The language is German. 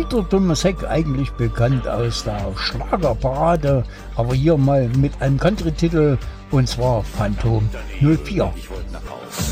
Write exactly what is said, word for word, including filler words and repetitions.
Dieter Thomas Heck, eigentlich bekannt aus der Schlagerparade, aber hier mal mit einem Country-Titel, und zwar Phantom null vier. Ich wollte nach Hause.